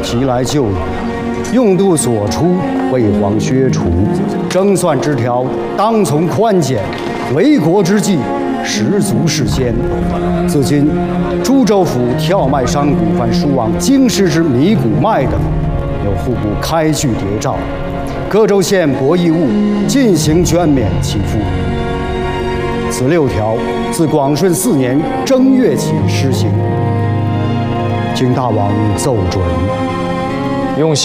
即来救援，用度所出，为皇削除。征算之条，当从宽减，为国之计，实足是先。自今，株洲府跳脉商贾凡输往京师之迷谷脉等，有户部开具谍诏，各州县博弈物进行捐免其赋。此6条自广顺4年正月起施行。经大王奏准。 用